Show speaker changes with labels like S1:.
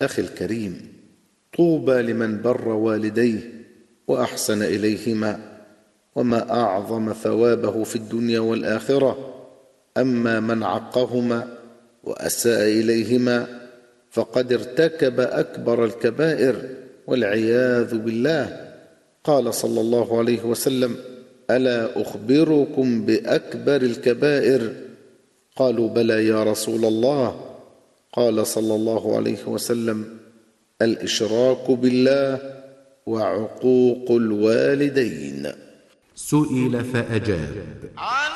S1: أخي الكريم، طوبى لمن بر والديه وأحسن إليهما، وما أعظم ثوابه في الدنيا والآخرة. أما من عقهما وأساء إليهما فقد ارتكب أكبر الكبائر والعياذ بالله. قال صلى الله عليه وسلم: ألا أخبركم بأكبر الكبائر؟ قالوا: بلى يا رسول الله. قال صلى الله عليه وسلم: الإشراك بالله وعقوق الوالدين.
S2: سئل فأجاب: